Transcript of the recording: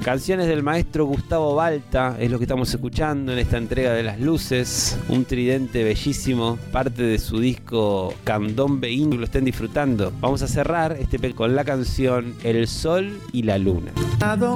Canciones del maestro Gustavo Balta es lo que estamos escuchando en esta entrega de Las Luces, un tridente bellísimo, parte de su disco Candombe Indio, lo estén disfrutando. Vamos a cerrar este con la canción El Sol y la Luna.